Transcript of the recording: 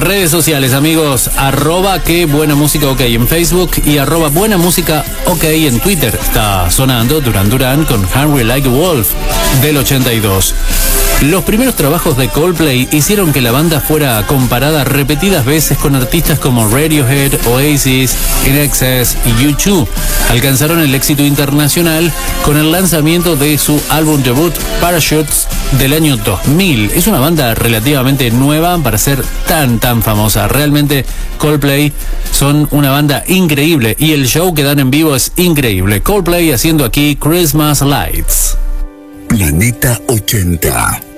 Redes sociales, amigos, @que buena música ok en Facebook y @buena música ok en Twitter. Está sonando Duran Duran con Hungry Like a Wolf del 82. Los primeros trabajos de Coldplay hicieron que la banda fuera comparada repetidas veces con artistas como Radiohead, Oasis, INXS y U2. Alcanzaron el éxito internacional con el lanzamiento de su álbum debut Parachutes del año 2000. Es una banda relativamente nueva para ser tan famosa. Realmente Coldplay son una banda increíble y el show que dan en vivo es increíble. Coldplay haciendo aquí Christmas Lights. Planeta 80.